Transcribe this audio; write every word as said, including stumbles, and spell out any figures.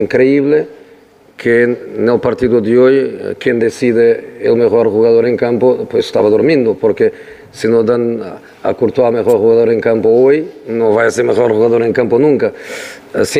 increíble que en el partido de hoy quien decide el mejor jugador en campo pues estaba durmiendo, porque si no dan a Courtois mejor jugador en campo hoy, no va a ser mejor jugador en campo nunca. Así